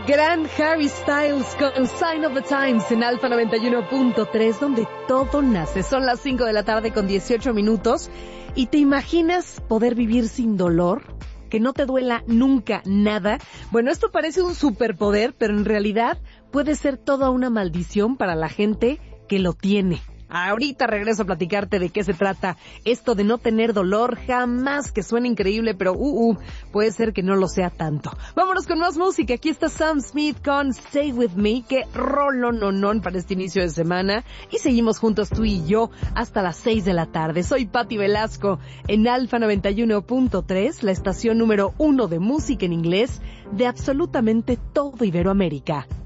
Gran Harry Styles con Sign of the Times en Alfa 91.3, donde todo nace. Son las 5 de la tarde con 18 minutos. ¿Y te imaginas poder vivir sin dolor? Que no te duela nunca nada. Bueno, esto parece un superpoder, pero en realidad puede ser toda una maldición para la gente que lo tiene. Ahorita regreso a platicarte de qué se trata esto de no tener dolor, jamás, que suena increíble, pero puede ser que no lo sea tanto. Vámonos con más música. Aquí está Sam Smith con Stay With Me, que rolononón para este inicio de semana. Y seguimos juntos tú y yo hasta las 6 de la tarde. Soy Patti Velasco en Alfa 91.3, la estación número 1 de música en inglés de absolutamente todo Iberoamérica.